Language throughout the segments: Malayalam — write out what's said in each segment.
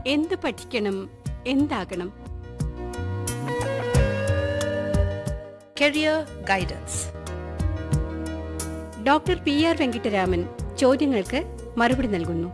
എന്ത് പഠിക്കണം, എന്താകണം? Career guidance. Doctor PR Venkitaraman ചോദ്യങ്ങൾക്ക് മറുപടി നൽകുന്നു.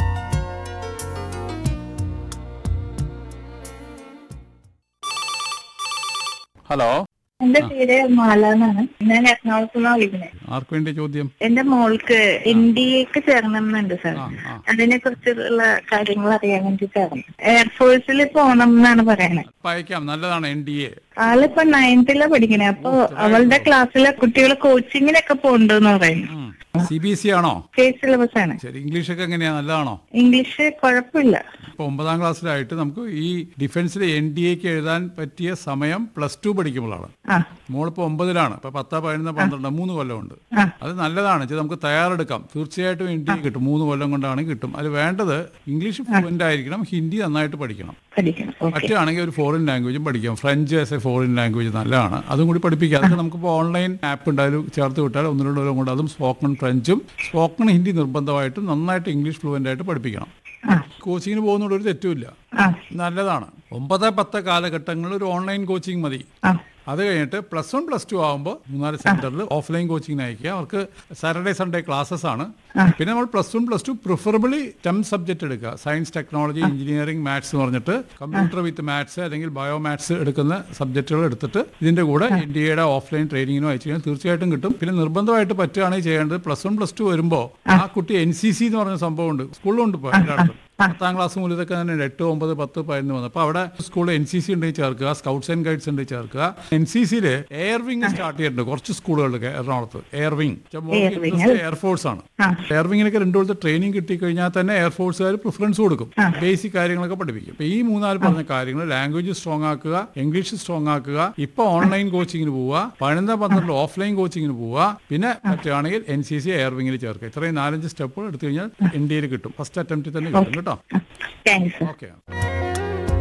ഹലോ, എന്റെ പേര് മാല എന്നാണ്. ഞാൻ എറണാകുളത്ത് നിന്നാണ് വിളിക്കുന്നത്. ആർക്ക് വേണ്ടി ചോദ്യം? എന്റെ മോൾക്ക് NDAക്ക് ചേരണമെന്നുണ്ട് സാർ. അതിനെ കുറിച്ചുള്ള കാര്യങ്ങൾ അറിയാൻ വേണ്ടിയിട്ടാണ്. എയർഫോഴ്സിൽ പോകണം എന്നാണ് പറയണത്. അയക്കാം, നല്ലതാണ് NDA. ആളിപ്പോ 9th പഠിക്കണേ. അപ്പൊ അവളുടെ ക്ലാസ്സിലെ കുട്ടികൾ കോച്ചിങ്ങിനൊക്കെ പോകണ്ടെന്ന് പറയുന്നു. CBSE ആണോ? സ്റ്റേറ്റ് സിലബസ് ആണ്. ശരി. ഇംഗ്ലീഷൊക്കെ എങ്ങനെയാ, നല്ലതാണോ? ഇംഗ്ലീഷ് കുഴപ്പമില്ല. ഇപ്പൊ 9ാം ക്ലാസ്സിലായിട്ട് നമുക്ക് ഈ ഡിഫൻസിലെ NDAക്ക് എഴുതാൻ പറ്റിയ സമയം +2 പഠിക്കുമ്പോഴാണ്. മോളിപ്പോ 9ലാണ്. ഇപ്പൊ 10, 11, 12 3 കൊല്ലമുണ്ട്. അത് നല്ലതാണ്. നമുക്ക് തയ്യാറെടുക്കാം. തീർച്ചയായിട്ടും NDA കിട്ടും. 3 കൊല്ലം കൊണ്ടാണ് കിട്ടും. അത് വേണ്ടത് ഇംഗ്ലീഷ് ഫ്ലുവന്റ് ആയിരിക്കണം, ഹിന്ദി നന്നായിട്ട് പഠിക്കണം. പറ്റുകയാണെങ്കിൽ ഒരു ഫോറിൻ ലാംഗ്വേജും പഠിക്കാം. French as A foreign language നല്ലതാണ്. അതും കൂടി പഠിപ്പിക്കാം. അതൊക്കെ നമുക്കിപ്പോൾ ഓൺലൈൻ ആപ്പ് ഉണ്ടായാലും ചേർത്ത് വിട്ടാൽ 1-2 കൊല്ലം കൊണ്ട് അതും സ്പോക്കൺ ഫ്രഞ്ചും സ്പോക്കൺ ഹിന്ദി നിർബന്ധമായിട്ടും നന്നായിട്ട് ഇംഗ്ലീഷ് ഫ്ലുവന്റ് ആയിട്ട് പഠിപ്പിക്കണം. കോച്ചിങ്ങിന് പോകുന്നതോട് ഒരു തെറ്റുമില്ല, നല്ലതാണ്. 9, 10 കാലഘട്ടങ്ങളിൽ ഒരു ഓൺലൈൻ കോച്ചിങ് മതി. അത് കഴിഞ്ഞിട്ട് +1, +2 ആകുമ്പോൾ 3-4 സെന്ററിൽ ഓഫ്ലൈൻ കോച്ചിങ്ങിന് അയക്കുക. അവർക്ക് സാറ്റർഡേ സൺഡേ ക്ലാസ്സസ് ആണ്. പിന്നെ നമ്മൾ +1, +2 പ്രിഫറബിളി STEM സബ്ജക്ട് എടുക്കുക. സയൻസ്, ടെക്നോളജി, എഞ്ചിനീയറിംഗ്, മാത്സ് എന്ന് പറഞ്ഞിട്ട് കമ്പ്യൂട്ടർ വിത്ത് മാത്സ് അല്ലെങ്കിൽ ബയോ മാത്സ് എടുക്കുന്ന സബ്ജക്റ്റുകൾ എടുത്തിട്ട് ഇതിന്റെ കൂടെ NDAയുടെ ഓഫ്ലൈൻ ട്രെയിനിങ്ങിനോ അയച്ചു കഴിഞ്ഞാൽ തീർച്ചയായിട്ടും കിട്ടും. പിന്നെ നിർബന്ധമായിട്ട് പറ്റുകയാണെങ്കിൽ ചെയ്യേണ്ടത് +1, +2 വരുമ്പോൾ ആ കുട്ടി NCC എന്ന് പറഞ്ഞ സംഭവം ഉണ്ട്, സ്കൂളിലുണ്ട്. ഇപ്പോൾ എല്ലായിടത്തും 10ാം ക്ലാസ് മുതൽ ഇതൊക്കെ തന്നെ 8, 9, 10, 11 വന്നു. അപ്പോൾ അവിടെ സ്കൂളിൽ NCC ഉണ്ടെങ്കിൽ ചേർക്കുക, സ്കൗട്ട്സ് ആൻഡ് ഗൈഡ്സ് ഉണ്ടെങ്കിൽ ചേർക്കുക. NCCയിൽ എയർ വിങ് സ്റ്റാർട്ട് ചെയ്തിട്ടുണ്ട് കുറച്ച് സ്കൂളുകളിലൊക്കെ. എറണാകുളത്ത് എയർ വിങ് എയർഫോഴ്സ് ആണ്. എയർ വിങ്ങിനൊക്കെ 2 കൊല്ലത്തെ ട്രെയിനിങ് കിട്ടിക്കഴിഞ്ഞാൽ തന്നെ എയർഫോഴ്സുകാർ പ്രിഫറൻസ് കൊടുക്കും. ബേസിക് കാര്യങ്ങളൊക്കെ പഠിപ്പിക്കും. ഇപ്പൊ ഈ 3-4 പറഞ്ഞ കാര്യങ്ങൾ ലാംഗ്വേജ് സ്ട്രോങ് ആക്കുക, ഇംഗ്ലീഷ് സ്ട്രോങ് ആക്കുക, ഇപ്പൊ ഓൺലൈൻ കോച്ചിങ്ങിന് പോവുക, 12 ഓഫ്ലൈൻ കോച്ചിങ്ങിന് പോവുക, പിന്നെ പറ്റുകയാണെങ്കിൽ NCC എയർ വിങ്ങിൽ ചേർക്കുക. ഇത്രയും 4-5 സ്റ്റെപ്പുകൾ എടുത്തു കഴിഞ്ഞാൽ NDAയിൽ കിട്ടും. ഫസ്റ്റ് അറ്റംപ്റ്റിൽ തന്നെ കിട്ടും കേട്ടോ. താങ്ക്സ്. ഓക്കെ.